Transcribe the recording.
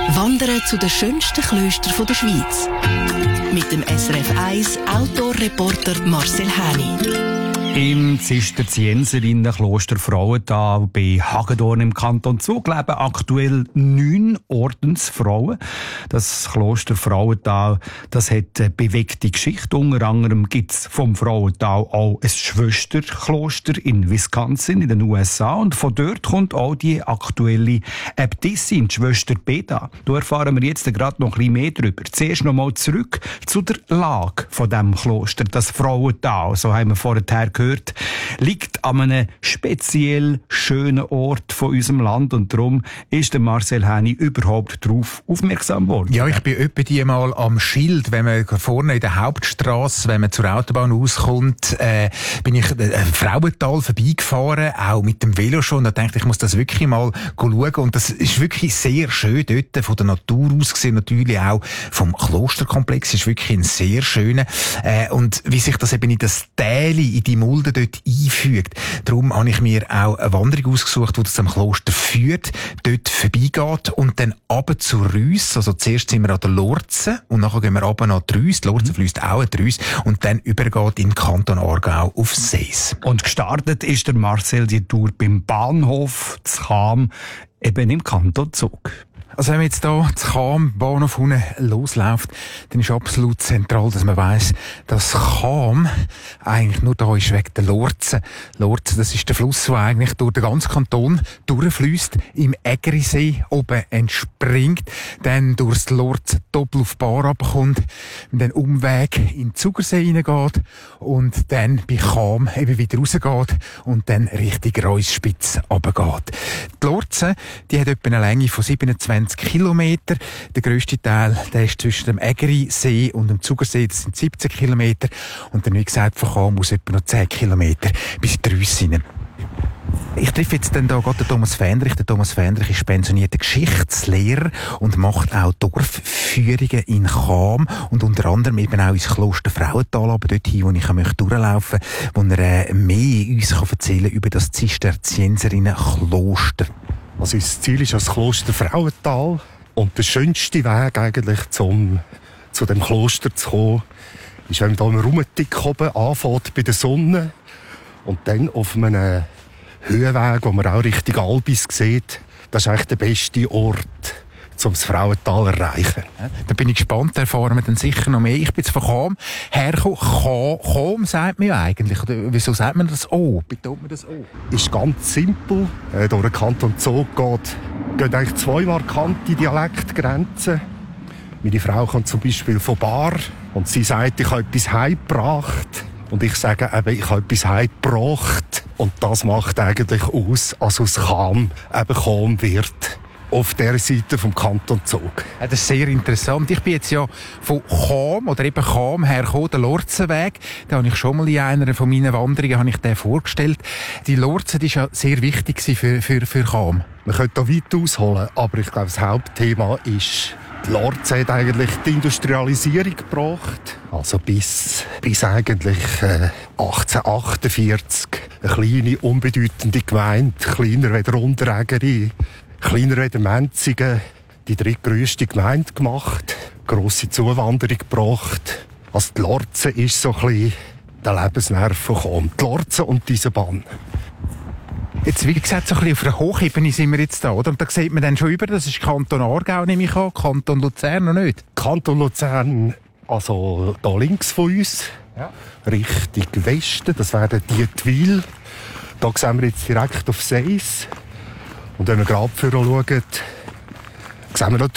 Wandern zu den schönsten Klöstern der Schweiz. Mit dem SRF 1 Outdoor-Reporter Marcel Häni. Im Zisterzienserinnenkloster Frauental bei Hagedorn im Kanton Zug leben aktuell 9 Ordensfrauen. Das Kloster Frauental, das hat eine bewegte Geschichte. Unter anderem gibt es vom Frauental auch ein Schwesterkloster in Wisconsin in den USA. Und von dort kommt auch die aktuelle Äbtissin, die Schwester Beda. Da erfahren wir jetzt gerade noch ein bisschen mehr darüber. Zuerst noch mal zurück zu der Lage von diesem Kloster. Das Frauental, so haben wir vorher gehört, liegt an einem speziell schönen Ort von unserem Land und darum ist der Marcel Häni überhaupt darauf aufmerksam geworden. Ja, ich bin etwa die mal am Schild, wenn man vorne in der Hauptstrasse, wenn man zur Autobahn rauskommt, bin ich Frauental vorbeigefahren, auch mit dem Velo schon, da dachte ich, muss das wirklich mal schauen und das ist wirklich sehr schön dort, von der Natur aus gesehen, natürlich auch vom Klosterkomplex, ist wirklich ein sehr schöner und wie sich das eben in das Täli, in die Mulde dort einfügt. Darum habe ich mir auch eine Wanderung ausgesucht, die das am Kloster führt, dort vorbeigeht und dann runter zu Rüss. Also zuerst sind wir an der Lorze und nachher gehen wir runter nach die Rüss. Die Lorze fließt auch an die Rüss und dann übergeht in den Kanton Aargau auf Sees. Und gestartet ist der Marcel die Tour beim Bahnhof zu Cham, eben im Kanton Zug. Also wenn man jetzt hier zu Cham, Bahnhof unten losläuft, dann ist absolut zentral, dass man weiss, dass Cham eigentlich nur da ist wegen der Lorze. Lorze, das ist der Fluss, der eigentlich durch den ganzen Kanton durchfliesst, im Ägerisee oben entspringt, dann durchs Lorze doppelt auf die Bar runterkommt, den Umweg in den Zugersee hineingeht und dann bei Cham eben wieder rausgeht und dann Richtung Reusspitz runtergeht. Die Lorze, die hat etwa eine Länge von 27 Kilometer. Der grösste Teil, der ist zwischen dem Ägerisee und dem Zugersee, das sind 17 Kilometer. Und dann, wie gesagt, von Cham aus etwa noch 10 Kilometer bis in die Rüss rein. Ich treffe jetzt dann da gerade den Thomas Fähnrich. Der Thomas Fähnrich ist pensionierter Geschichtslehrer und macht auch Dorfführungen in Cham und unter anderem eben auch ins Kloster Frauental, aber dorthin, wo ich durchlaufen möchte, wo er mehr uns erzählen kann über das Zisterzienserinnenkloster. Also unser Ziel ist das Kloster Frauental und der schönste Weg eigentlich, zu dem Kloster zu kommen, ist, wenn man da einen Rumentick oben anfängt bei der Sonne und dann auf einem Höhenweg, wo man auch Richtung Albis sieht. Das ist eigentlich der beste Ort, um das Frauental zu erreichen. Ja, da bin ich gespannt, da erfahren wir dann sicher noch mehr. Ich bin jetzt von Cham hergekommen. Cham sagt man ja eigentlich. Oder wieso sagt man das O? Betont man das O? Ist ganz simpel. Durch den Kanton Zug gehen eigentlich 2 markante Dialektgrenzen. Meine Frau kommt zum Beispiel von Bar und sie sagt, ich habe etwas heimgebracht. Und ich sage eben, ich habe etwas heimgebracht. Und das macht eigentlich aus, als aus Cham eben Cham wird. Auf der Seite vom Kanton Zug. Ja, das ist sehr interessant. Ich bin jetzt ja von Cham oder eben Cham hergekommen, der Lorzenweg. Da habe ich schon mal in einer von meinen Wanderungen habe ich den vorgestellt. Die Lorze, die ist ja sehr wichtig für Cham. Man könnte da weit ausholen, aber ich glaube, das Hauptthema ist, die Lorze hat eigentlich die Industrialisierung gebracht. Also bis eigentlich 1848. Eine kleine, unbedeutende Gemeinde, kleiner als Unterägeri. Kleiner als Menzigen, die drittgrösste Gemeinde gemacht, grosse Zuwanderung gebracht. Also die Lorze ist so ein bisschen der Lebensnerv von Cham. Die Lorze und diese Bahn. Jetzt, wie gesagt, so ein bisschen auf einer Hochebene sind wir jetzt da, oder? Und da sieht man dann schon über, das ist Kanton Aargau, nehme ich an, Kanton Luzern noch nicht? Kanton Luzern, also da links von uns, ja. Richtung Westen, das wäre der Dietwil. Da sehen wir jetzt direkt auf Sees. Und wenn wir gerade schauen, sehen wir noch